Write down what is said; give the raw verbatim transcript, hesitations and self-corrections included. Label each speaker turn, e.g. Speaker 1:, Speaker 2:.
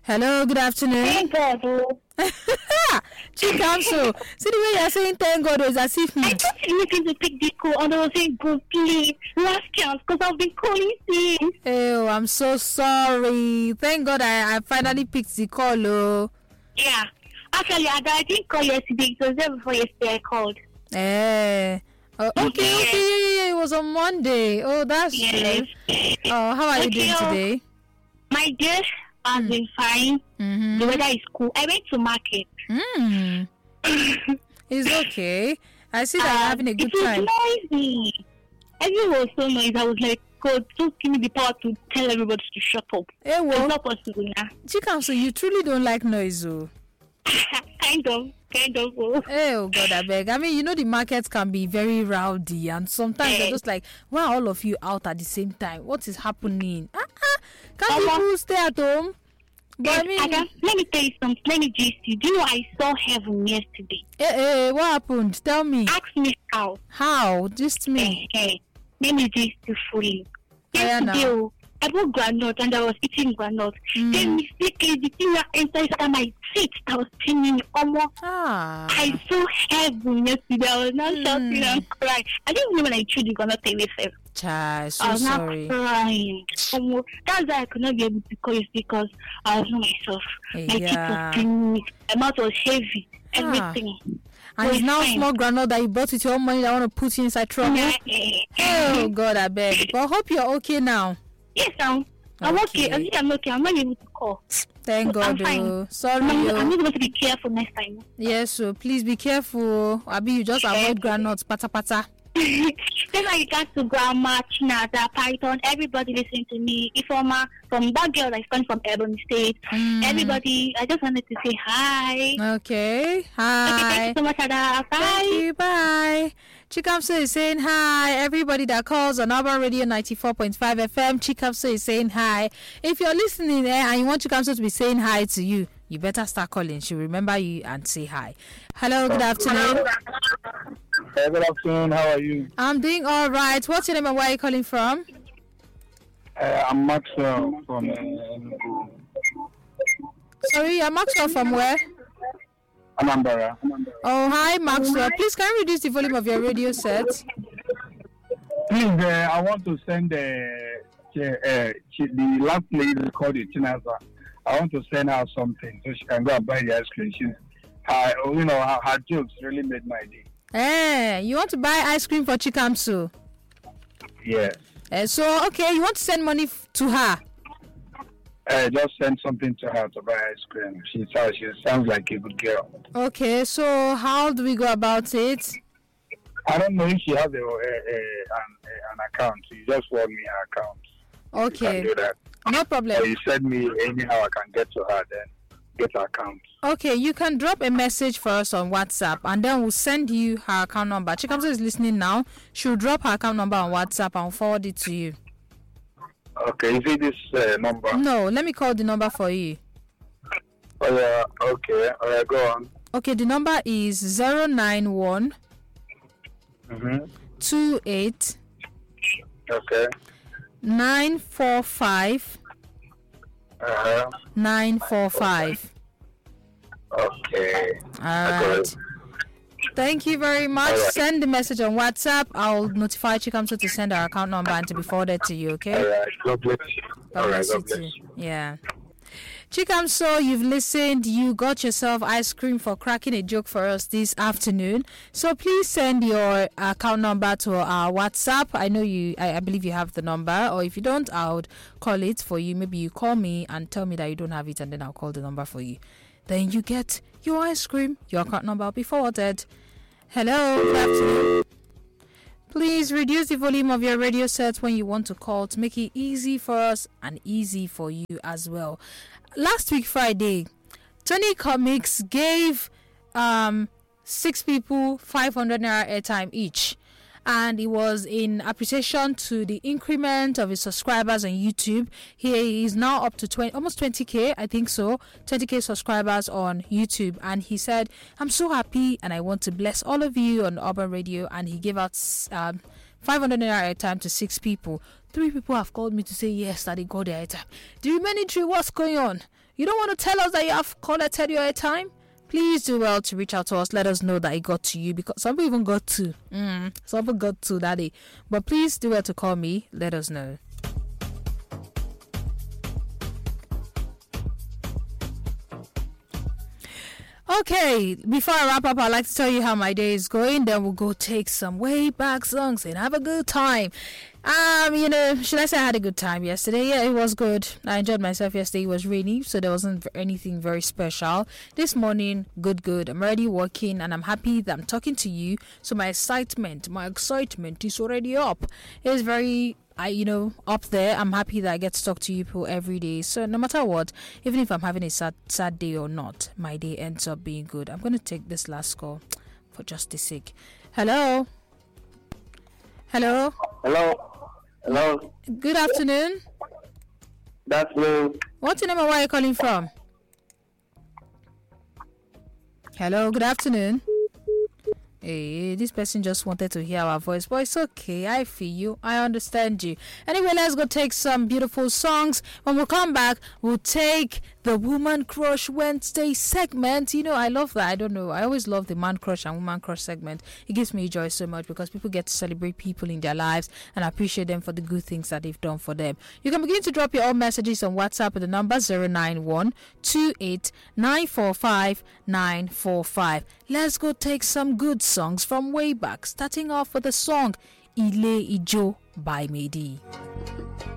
Speaker 1: Hello, good afternoon.
Speaker 2: Thank God. Oh.
Speaker 1: Chikamso, see the way you're saying thank God is as if... Hmm.
Speaker 2: I thought you were going to pick the call and I was saying, go please, last chance, because I've been calling since.
Speaker 1: Oh, I'm so sorry. Thank God I, I finally picked the call. Oh.
Speaker 2: Yeah. Actually, I, I didn't call yesterday. It was there before yesterday I called.
Speaker 1: Eh. Oh, okay,
Speaker 2: Yes.
Speaker 1: okay, yeah, yeah, yeah. It was on Monday. Oh, that's
Speaker 2: Yes.
Speaker 1: good. Oh, how are you
Speaker 2: Okay,
Speaker 1: doing
Speaker 2: oh.
Speaker 1: today?
Speaker 2: My day has been fine.
Speaker 1: Mm-hmm.
Speaker 2: The weather is cool. I went to market.
Speaker 1: Mm. It's okay. I see that you're
Speaker 2: Um,
Speaker 1: having a good
Speaker 2: it was
Speaker 1: time.
Speaker 2: noisy. Everyone was so noisy. I was like, God, just give me the power to tell everybody to shut up.
Speaker 1: Hey,
Speaker 2: It's
Speaker 1: well,
Speaker 2: not possible now.
Speaker 1: Chikamso, you truly don't like noise, oh.
Speaker 2: kind of, kind of. Oh.
Speaker 1: Hey, oh God, I beg. I mean, you know, the markets can be very rowdy, and sometimes they're
Speaker 2: Yes.
Speaker 1: just like, why are all of you out at the same time? What is happening? Uh-uh. Can
Speaker 2: Mama.
Speaker 1: people stay at home? But I
Speaker 2: Yes,
Speaker 1: mean,
Speaker 2: Adam, let me tell you something. Let me gist you. Do you know I saw heaven yesterday?
Speaker 1: hey, hey, what happened? Tell me.
Speaker 2: Ask me how.
Speaker 1: How? Just me.
Speaker 2: Hey, let me gist you fully.
Speaker 1: Yeah,
Speaker 2: Yesterday,
Speaker 1: now.
Speaker 2: oh, I bought granite and I was eating granite.
Speaker 1: Mm.
Speaker 2: Then mistakenly, the thing that entered inside my feet that was pinning me. Almost.
Speaker 1: Ah.
Speaker 2: I saw heaven yesterday. I was not
Speaker 1: Mm.
Speaker 2: shouting and crying. I didn't know when I threw the granite away first.
Speaker 1: Child, so
Speaker 2: I was
Speaker 1: sorry.
Speaker 2: not crying. Almost. That's why I could not be able to call you because I was not myself. My teeth
Speaker 1: Yeah.
Speaker 2: was paining me. My mouth was heavy.
Speaker 1: Ah.
Speaker 2: Everything.
Speaker 1: And
Speaker 2: So
Speaker 1: it's now
Speaker 2: fine.
Speaker 1: small granola that you bought with your own money that want to put you inside trouble. Oh God, I beg. But I hope you're okay now.
Speaker 2: Yes, I'm. I'm okay.
Speaker 1: Okay.
Speaker 2: I think I'm okay. I'm not able to call.
Speaker 1: Thank
Speaker 2: I'm
Speaker 1: God.
Speaker 2: fine.
Speaker 1: Oh. Sorry.
Speaker 2: I'm,
Speaker 1: Oh.
Speaker 2: I'm not going to be careful next time.
Speaker 1: Yes, so please be careful. Abi, you just avoid granules, pata pata.
Speaker 2: Then I got to Grandma, Chinada, Python, everybody listening to me. Ifoma, from that girl I stand from Ebony State.
Speaker 1: Mm.
Speaker 2: Everybody, I just wanted to say hi.
Speaker 1: Okay.
Speaker 2: Okay,
Speaker 1: Hi.
Speaker 2: thank you so much, Ada.
Speaker 1: Thank
Speaker 2: Bye.
Speaker 1: you. Bye. Chikamso is saying hi. Everybody that calls on Urban Radio ninety-four point five F M, Chikamso is saying hi. If you're listening there and you want Chikamso to be saying hi to you, you better start calling. She'll remember you and say hi. Hello, good afternoon.
Speaker 3: Hey, good afternoon. How are you?
Speaker 1: I'm doing all right. What's your name and where are you calling from?
Speaker 3: Uh, I'm Maxwell from uh, Enugu.
Speaker 1: Sorry, you're Maxwell from where?
Speaker 3: Anambra.
Speaker 1: Oh, hi, Maxwell. Please, can you reduce the volume of your radio set?
Speaker 3: Please, uh, I want to send uh, uh, uh, the last lady called it Chinaza. I want to send her something so she can go and buy the ice cream. She's, her, you know, her, her jokes really made my day.
Speaker 1: Eh, you want to buy ice cream for Chikamso?
Speaker 3: Yes.
Speaker 1: Eh, so, okay, you want to send money f- to her?
Speaker 3: Uh, just send something to her to buy ice cream. She sounds, she sounds like a good girl.
Speaker 1: Okay, so how do we go about it?
Speaker 3: I don't know if she has a, a, a, an, a, an account. You just want me her account. You
Speaker 1: Okay,
Speaker 3: can do that.
Speaker 1: no
Speaker 3: Or
Speaker 1: problem.
Speaker 3: you send me anyhow I can get to her, then get her account.
Speaker 1: Okay, you can drop a message for us on WhatsApp and then we'll send you her account number. Chikamso is listening now. She'll drop her account number on WhatsApp and forward it to you.
Speaker 3: Okay, is it this uh, number?
Speaker 1: No, let me call the number for you.
Speaker 3: Oh, yeah, okay. All right, go on.
Speaker 1: Okay, the number is zero nine one
Speaker 3: Mm-hmm.
Speaker 1: two eight
Speaker 3: Okay.
Speaker 1: nine four five
Speaker 3: Uh-huh.
Speaker 1: nine four five.
Speaker 3: Okay.
Speaker 1: All
Speaker 3: I got
Speaker 1: right.
Speaker 3: it.
Speaker 1: Thank you very much.
Speaker 3: All right.
Speaker 1: Send the message on WhatsApp. I'll notify Chikamso to send our account number and to be forwarded to you, okay?
Speaker 3: All right. God bless you.
Speaker 1: God
Speaker 3: All right.
Speaker 1: bless you
Speaker 3: God bless
Speaker 1: too.
Speaker 3: you.
Speaker 1: Yeah. Chikamso, you've listened. You got yourself ice cream for cracking a joke for us this afternoon. So please send your account number to our WhatsApp. I know you, I, I believe you have the number. Or if you don't, I would call it for you. Maybe you call me and tell me that you don't have it and then I'll call the number for you. Then you get your ice cream. Your account number will be forwarded. Hello, good afternoon. Please reduce the volume of your radio set when you want to call to make it easy for us and easy for you as well. Last week, Friday, Tony Comics gave um, six people five hundred naira airtime each. And it was in appreciation to the increment of his subscribers on YouTube. He is now up to twenty, almost twenty K, I think so, twenty K subscribers on YouTube. And he said, I'm so happy and I want to bless all of you on Urban Radio. And he gave out um, five hundred naira airtime to six people. Three people have called me to say yes, that they got their airtime. The remaining three, what's going on? You don't want to tell us that you have collected your airtime? Please do well to reach out to us. Let us know that it got to you, because some people even got to. Mm, some people got to that day. But please do well to call me. Let us know. Okay, before I wrap up, I'd like to tell you how my day is going. Then we'll go take some way back songs and have a good time. Um, you know, should I say I had a good time yesterday? Yeah, it was good. I enjoyed myself yesterday. It was rainy, so there wasn't anything very special. This morning, good, good. I'm already working, and I'm happy that I'm talking to you. So my excitement, my excitement is already up. It's very... I, you know, up there. I'm happy that I get to talk to you people every day. So no matter what, even if I'm having a sad, sad day or not, my day ends up being good. I'm going to take this last call for just the sake. Hello? Hello?
Speaker 4: Hello? Hello?
Speaker 1: Good afternoon.
Speaker 4: Good afternoon.
Speaker 1: What's your name and where are you calling from? Hello, good afternoon. Hey, this person just wanted to hear our voice, but it's okay. I feel you. I understand you. Anyway, let's go take some beautiful songs. When we come back, we'll take the Woman Crush Wednesday segment. You know, I love that. I don't know. I always love the Man Crush and Woman Crush segment. It gives me joy so much because people get to celebrate people in their lives and appreciate them for the good things that they've done for them. You can begin to drop your own messages on WhatsApp at the number zero nine one two eight nine four five nine four five. Let's go take some good songs from way back, starting off with the song Ile Ijo by Mehdi.